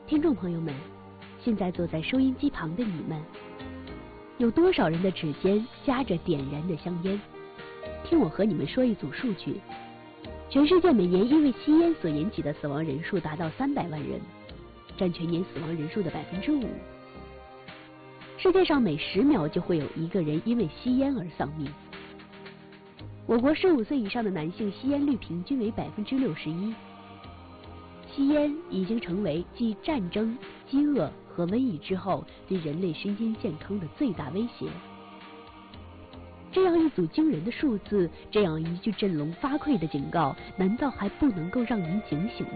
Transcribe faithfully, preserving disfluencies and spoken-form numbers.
听众朋友们，现在坐在收音机旁的你们，有多少人的指尖夹着点燃的香烟？听我和你们说一组数据：全世界每年因为吸烟所引起的死亡人数达到三百万人，占全年死亡人数的百分之五。世界上每十秒就会有一个人因为吸烟而丧命。我国十五岁以上的男性吸烟率平均为百分之六十一。吸烟已经成为继战争、饥饿和瘟疫之后对人类身心健康的最大威胁。这样一组惊人的数字，这样一句振聋发聩的警告，难道还不能够让您警醒吗？